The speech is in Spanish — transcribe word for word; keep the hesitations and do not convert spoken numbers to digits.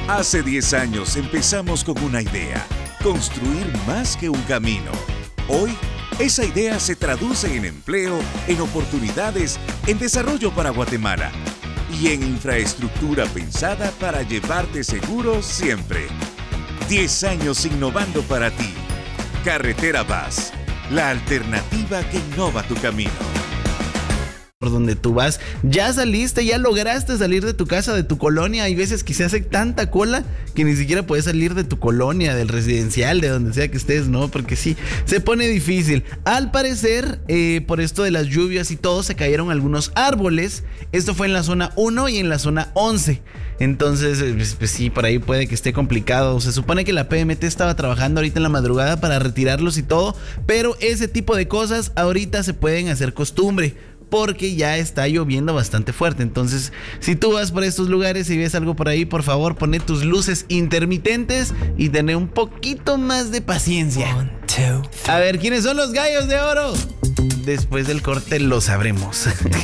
Hace diez años empezamos con una idea, construir más que un camino. Hoy, esa idea se traduce en empleo, en oportunidades, en desarrollo para Guatemala y en infraestructura pensada para llevarte seguro siempre. diez años innovando para ti. Carretera Vaz, la alternativa que innova tu camino. Por donde tú vas, ya saliste, ya lograste salir de tu casa, de tu colonia. Hay veces que se hace tanta cola que ni siquiera puedes salir de tu colonia, del residencial, de donde sea que estés, ¿no? Porque sí, se pone difícil. Al parecer, eh, por esto de las lluvias y todo, se cayeron algunos árboles. Esto fue en la zona uno y en la zona once. Entonces, pues, pues sí, por ahí puede que esté complicado. Se supone que la P M T estaba trabajando ahorita en la madrugada para retirarlos y todo, pero ese tipo de cosas ahorita se pueden hacer costumbre, porque ya está lloviendo bastante fuerte. Entonces, si tú vas por estos lugares y ves algo por ahí, por favor, poné tus luces intermitentes y tené un poquito más de paciencia. One, two, a ver, ¿quiénes son los gallos de oro? Después del corte lo sabremos.